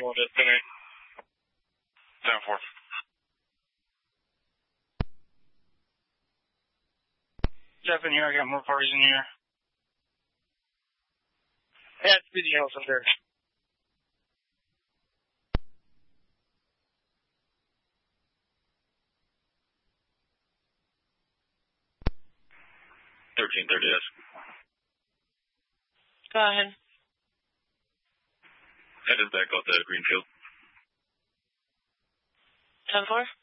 want to estimate? 10-4. Jeff in here, I got more parties in here. Yeah, it's Speedy House up there. $1330S. Go ahead. Headed back out to Greenfield. 10-4?